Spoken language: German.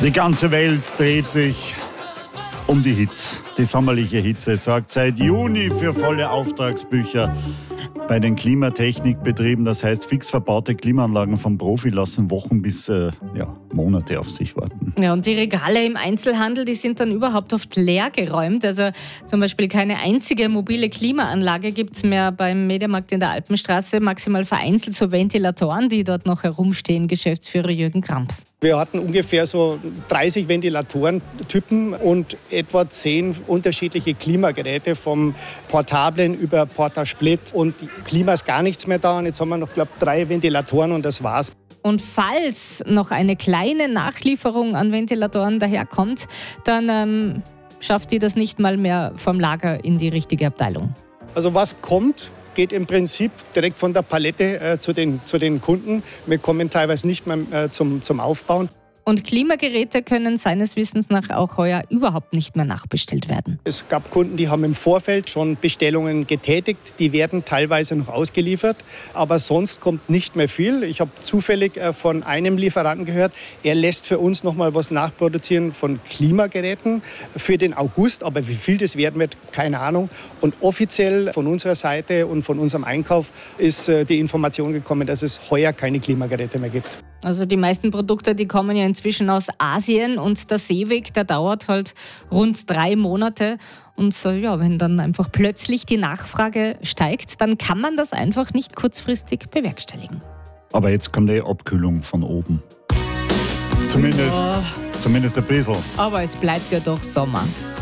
Die ganze Welt dreht sich um die Hitze. Die sommerliche Hitze sorgt seit Juni für volle Auftragsbücher bei den Klimatechnikbetrieben. Das heißt, fix verbaute Klimaanlagen vom Profi lassen Wochen bis Monate auf sich warten. Ja, und die Regale im Einzelhandel, die sind dann überhaupt oft leer geräumt. Also zum Beispiel keine einzige mobile Klimaanlage gibt es mehr beim Mediamarkt in der Alpenstraße. Maximal vereinzelt so Ventilatoren, die dort noch herumstehen. Geschäftsführer Jürgen Krampf. Wir hatten ungefähr so 30 Ventilatorentypen und etwa 10 unterschiedliche Klimageräte, vom Portablen über Portasplit, und Klima ist gar nichts mehr da. Und jetzt haben wir noch, glaube ich, 3 Ventilatoren und das war's. Und falls noch eine kleine Nachlieferung an Ventilatoren daherkommt, dann schafft die das nicht mal mehr vom Lager in die richtige Abteilung. Also was kommt, geht im Prinzip direkt von der Palette zu den Kunden. Wir kommen teilweise nicht mehr zum Aufbauen. Und Klimageräte können seines Wissens nach auch heuer überhaupt nicht mehr nachbestellt werden. Es gab Kunden, die haben im Vorfeld schon Bestellungen getätigt. Die werden teilweise noch ausgeliefert. Aber sonst kommt nicht mehr viel. Ich habe zufällig von einem Lieferanten gehört, er lässt für uns noch mal was nachproduzieren von Klimageräten für den August. Aber wie viel das werden wird, keine Ahnung. Und offiziell von unserer Seite und von unserem Einkauf ist die Information gekommen, dass es heuer keine Klimageräte mehr gibt. Also die meisten Produkte, die kommen ja inzwischen aus Asien, und der Seeweg, der dauert halt rund 3 Monate. Und wenn dann einfach plötzlich die Nachfrage steigt, dann kann man das einfach nicht kurzfristig bewerkstelligen. Aber jetzt kommt die Abkühlung von oben. Zumindest ein bisschen. Aber es bleibt ja doch Sommer.